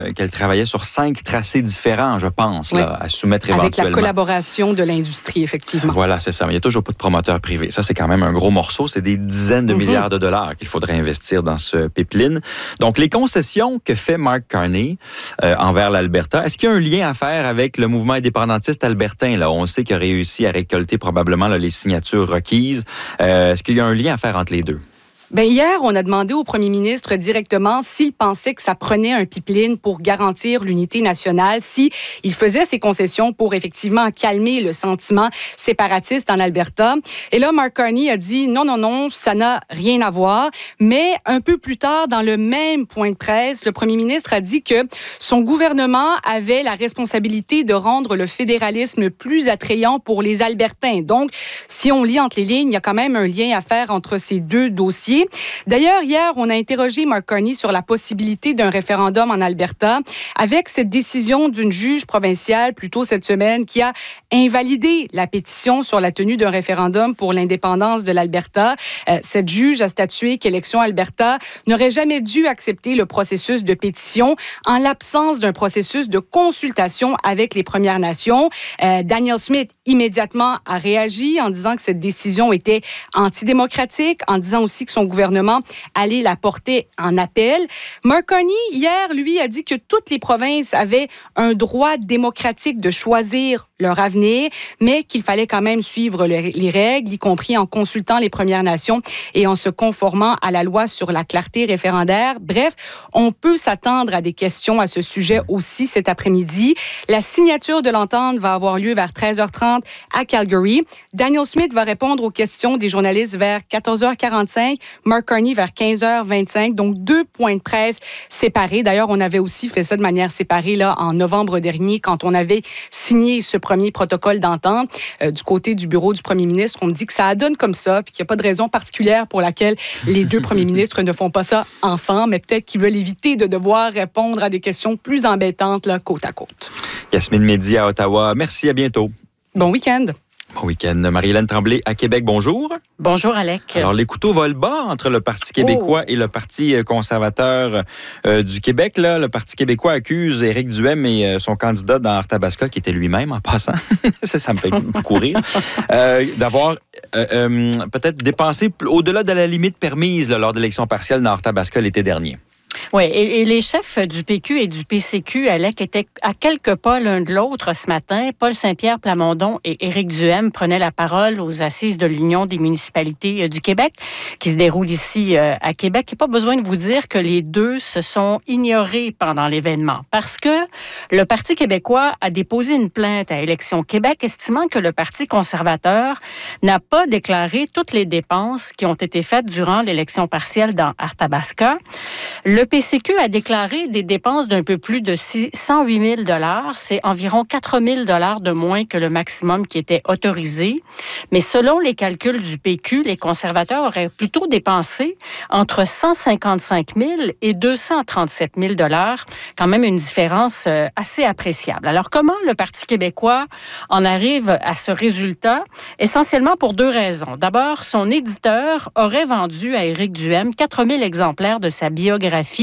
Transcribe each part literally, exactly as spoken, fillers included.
qu'elle travaillait sur cinq tracés différents, je pense, oui. là, à soumettre éventuellement. Avec la collaboration de l'industrie, effectivement. Voilà, c'est ça. Mais il n'y a toujours pas de promoteur privé. Ça, c'est quand même un gros morceau. C'est des dizaines de mm-hmm. milliards de dollars qu'il faudrait investir dans ce pipeline. Donc, les concessions que fait Mark Carney euh, envers l'Alberta, est-ce qu'il y a un lien à faire avec le mouvement indépendantiste albertain? Là, on sait qu'il a réussi à récolter probablement là, les signatures requises. Euh, est-ce qu'il y a un lien à faire entre les deux? Bien, hier, on a demandé au premier ministre directement s'il pensait que ça prenait un pipeline pour garantir l'unité nationale, si il faisait ses concessions pour effectivement calmer le sentiment séparatiste en Alberta. Et là, Mark Carney a dit non, non, non, ça n'a rien à voir. Mais un peu plus tard, dans le même point de presse, le premier ministre a dit que son gouvernement avait la responsabilité de rendre le fédéralisme plus attrayant pour les Albertains. Donc, si on lit entre les lignes, il y a quand même un lien à faire entre ces deux dossiers. D'ailleurs, hier, on a interrogé Mark Carney sur la possibilité d'un référendum en Alberta avec cette décision d'une juge provinciale plus tôt cette semaine qui a invalidé la pétition sur la tenue d'un référendum pour l'indépendance de l'Alberta. Euh, cette juge a statué qu'Élections Alberta n'aurait jamais dû accepter le processus de pétition en l'absence d'un processus de consultation avec les Premières Nations. Euh, Danielle Smith, immédiatement, a réagi en disant que cette décision était antidémocratique, en disant aussi que son gouvernement allait la porter en appel. Mark Carney, hier, lui, a dit que toutes les provinces avaient un droit démocratique de choisir leur avenir, mais qu'il fallait quand même suivre le, les règles, y compris en consultant les Premières Nations et en se conformant à la loi sur la clarté référendaire. Bref, on peut s'attendre à des questions à ce sujet aussi cet après-midi. La signature de l'entente va avoir lieu vers treize heures trente à Calgary. Danielle Smith va répondre aux questions des journalistes vers quatorze heures quarante-cinq, Mark Carney vers quinze heures vingt-cinq. Donc, deux points de presse séparés. D'ailleurs, on avait aussi fait ça de manière séparée là, en novembre dernier quand on avait signé ce premier protocole d'entente. Euh, du côté du bureau du premier ministre, on me dit que ça donne comme ça puis qu'il n'y a pas de raison particulière pour laquelle les deux premiers ministres ne font pas ça ensemble, mais peut-être qu'ils veulent éviter de devoir répondre à des questions plus embêtantes là, côte à côte. Yasmine Mehdi à Ottawa. Merci, à bientôt. Bon week-end. Bon week-end. Marie-Hélène Tremblay à Québec, bonjour. Bonjour, Alec. Alors, les couteaux volent bas entre le Parti québécois oh. et le Parti conservateur euh, du Québec. Là, le Parti québécois accuse Éric Duhaime et euh, son candidat dans Arthabasca, qui était lui-même en passant, ça, ça me fait beaucoup rire, euh, d'avoir euh, euh, peut-être dépensé au-delà de la limite permise là, lors de l'élection partielle dans Arthabasca l'été dernier. Oui, et, et les chefs du P Q et du P C Q, Alec, étaient à quelques pas l'un de l'autre ce matin. Paul Saint-Pierre Plamondon et Éric Duhaime prenaient la parole aux assises de l'Union des municipalités du Québec, qui se déroulent ici à Québec. Il n'y a pas besoin de vous dire que les deux se sont ignorés pendant l'événement, parce que le Parti québécois a déposé une plainte à Élections Québec, estimant que le Parti conservateur n'a pas déclaré toutes les dépenses qui ont été faites durant l'élection partielle dans Arthabasca. Le P C Q a déclaré des dépenses d'un peu plus de cent huit mille dollars. C'est environ quatre mille dollars de moins que le maximum qui était autorisé. Mais selon les calculs du P Q, les conservateurs auraient plutôt dépensé entre cent cinquante-cinq mille et deux cent trente-sept mille dollars. Quand même une différence assez appréciable. Alors, comment le Parti québécois en arrive à ce résultat? Essentiellement pour deux raisons. D'abord, son éditeur aurait vendu à Éric Duhaime quatre mille exemplaires de sa biographie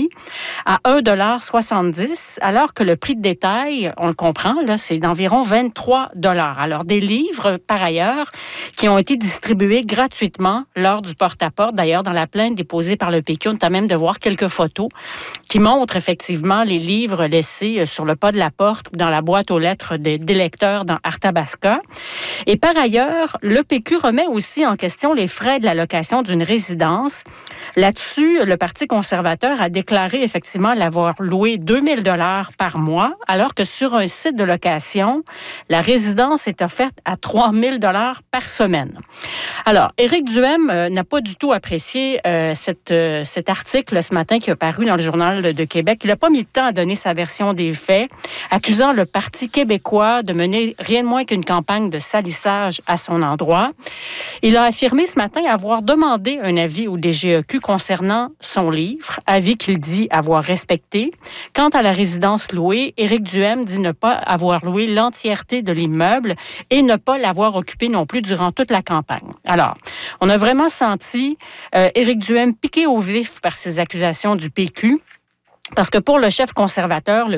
à un dollar soixante-dix, alors que le prix de détail, on le comprend, là, c'est d'environ vingt-trois dollars. Alors, des livres, par ailleurs, qui ont été distribués gratuitement lors du porte-à-porte. D'ailleurs, dans la plainte déposée par le P Q, on a même de voir quelques photos qui montrent effectivement les livres laissés sur le pas de la porte ou dans la boîte aux lettres des, des lecteurs dans Arthabasca. Et par ailleurs, le P Q remet aussi en question les frais de la location d'une résidence. Là-dessus, le Parti conservateur a déclaré effectivement l'avoir loué deux mille dollars par mois, alors que sur un site de location, la résidence est offerte à trois mille dollars par semaine. Alors, Éric Duhaime euh, n'a pas du tout apprécié euh, cette, euh, cet article ce matin qui a paru dans le Journal de Québec. Il n'a pas mis de temps à donner sa version des faits, accusant le Parti québécois de mener rien de moins qu'une campagne de salissage à son endroit. Il a affirmé ce matin avoir demandé un avis au D G E Q concernant son livre, avis qu'il dit avoir respecté. Quant à la résidence louée, Éric Duhaime dit ne pas avoir loué l'entièreté de l'immeuble et ne pas l'avoir occupé non plus durant toute la campagne. Alors, on a vraiment senti euh, Éric Duhaime piqué au vif par ces accusations du P Q. Parce que pour le chef conservateur, le